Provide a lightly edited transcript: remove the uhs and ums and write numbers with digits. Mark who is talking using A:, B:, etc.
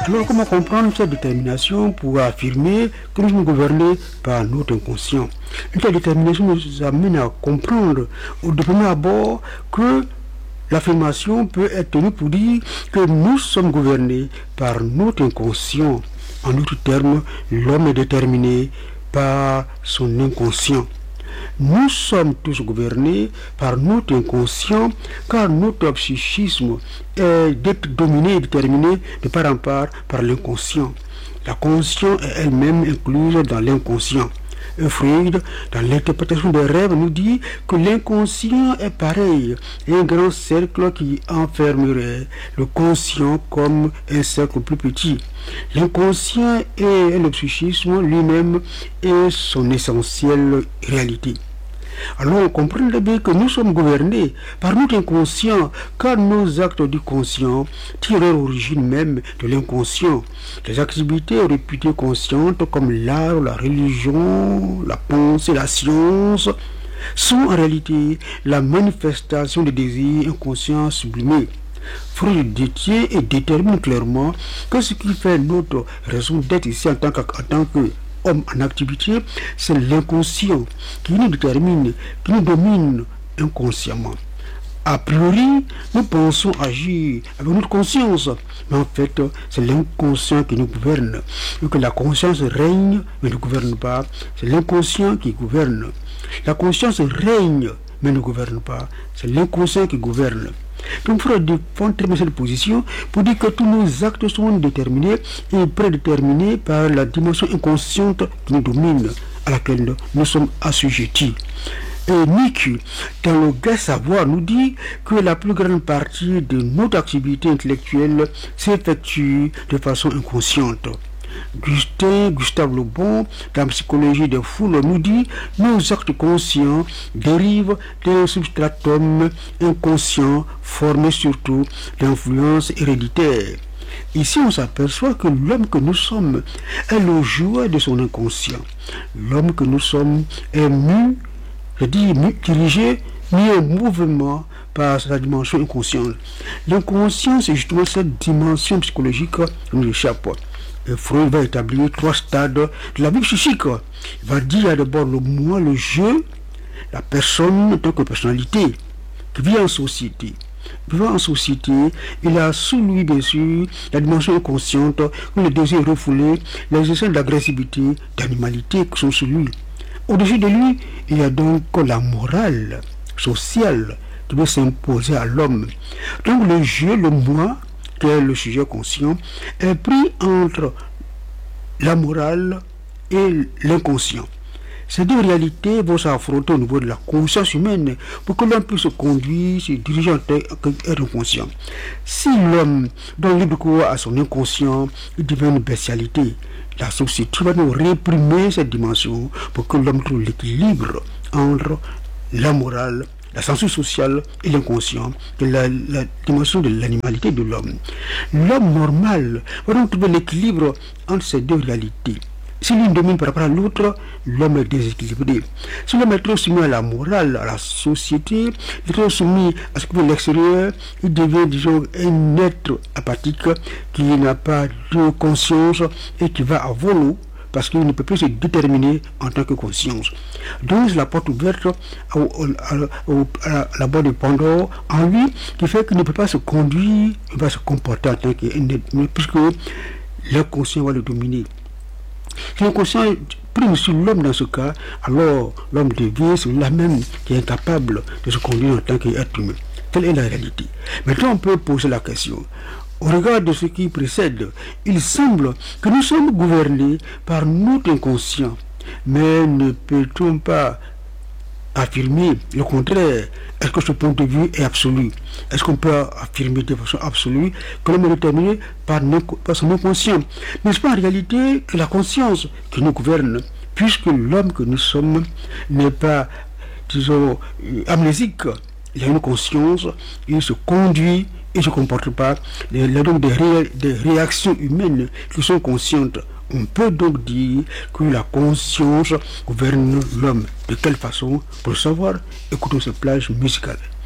A: Alors, comment comprendre cette détermination pour affirmer que nous sommes gouvernés par notre inconscient? Une telle détermination nous amène à comprendre au premier abord que l'affirmation peut être tenue pour dire que nous sommes gouvernés par notre inconscient. En d'autres termes, l'homme est déterminé par son inconscient. Nous sommes tous gouvernés par notre inconscient car notre psychisme est dominé et déterminé de part en part par l'inconscient. La conscience est elle-même incluse dans l'inconscient. Freud, dans l'interprétation des rêves, nous dit que l'inconscient est pareil à un grand cercle qui enfermerait le conscient comme un cercle plus petit. L'inconscient et le psychisme lui-même est son essentielle réalité. Alors on comprend bien que nous sommes gouvernés par notre inconscient, car nos actes du conscient tirent l'origine même de l'inconscient. Les activités réputées conscientes comme l'art, la religion, la pensée, la science sont en réalité la manifestation des désirs inconscients sublimés. Freud détient et détermine clairement que ce qui fait notre raison d'être ici en tant que homme en activité, c'est l'inconscient qui nous détermine, qui nous domine inconsciemment. A priori, nous pensons agir avec notre conscience, mais en fait, c'est l'inconscient qui nous gouverne. Et que la conscience règne, mais ne gouverne pas, c'est l'inconscient qui gouverne. La conscience règne, mais ne gouverne pas, c'est l'inconscient qui gouverne. Donc Freud défend très bien cette position pour dire que tous nos actes sont déterminés et prédéterminés par la dimension inconsciente qui nous domine, à laquelle nous sommes assujettis. Et Nietzsche, dans le Gai Savoir, nous dit que la plus grande partie de notre activité intellectuelle s'effectue de façon inconsciente. Gustave Le Bon, dans la psychologie des foules, nous dit que nos actes conscients dérivent d'un substratum inconscient formé surtout d'influences héréditaires. Ici, on s'aperçoit que l'homme que nous sommes est le jouet de son inconscient. L'homme que nous sommes est dirigé, mis en mouvement par sa dimension inconsciente. L'inconscient, c'est justement cette dimension psychologique qui nous échappe. Et Freud va établir 3 stades de la vie psychique. Il va dire d'abord le moi, le je, la personne en tant que personnalité qui vit en société. Vivant en société, il a sous lui, bien sûr, la dimension inconsciente, le désir refoulé, les essais d'agressivité, d'animalité qui sont sous lui. Au-dessus de lui, il y a donc la morale sociale qui doit s'imposer à l'homme. Donc le je, le moi, qui est le sujet conscient, est pris entre la morale et l'inconscient. Ces deux réalités vont s'affronter au niveau de la conscience humaine pour que l'homme puisse se conduire, se diriger en tant qu'être conscient. Si l'homme donne libre cours à son inconscient, il devient une bestialité. La société va nous réprimer cette dimension pour que l'homme trouve l'équilibre entre la morale, la censure sociale et l'inconscient, la dimension de l'animalité de l'homme. L'homme normal va donc trouver l'équilibre entre ces deux réalités. Si l'une domine par rapport à l'autre, l'homme est déséquilibré. Si l'homme est trop soumis à la morale, à la société, il est trop soumis à ce que veut l'extérieur, il devient, disons, un être apathique qui n'a pas de conscience et qui va à volo parce qu'il ne peut plus se déterminer en tant que conscience. Donc c'est la porte ouverte à la boîte de Pandore en lui qui fait qu'il ne peut pas se conduire, il va se comporter en tant qu'un être, puisque l'inconscient va le dominer. Si l'inconscient prime sur l'homme dans ce cas, alors l'homme devient celui-là même qui est incapable de se conduire en tant qu'être humain. Telle est la réalité. Maintenant, on peut poser la question. Au regard de ce qui précède, il semble que nous sommes gouvernés par notre inconscient. Mais ne peut-on pas affirmer le contraire? Est-ce que ce point de vue est absolu? Est-ce qu'on peut affirmer de façon absolue que l'homme est déterminé par son inconscient? N'est-ce pas en réalité que la conscience qui nous gouverne, puisque l'homme que nous sommes n'est pas, disons, amnésique? Il a une conscience, il se conduit, il ne se comporte pas. Il y a donc des réactions humaines qui sont conscientes. On peut donc dire que la conscience gouverne l'homme. De quelle façon? Pour le savoir, écoutons cette plage musicale.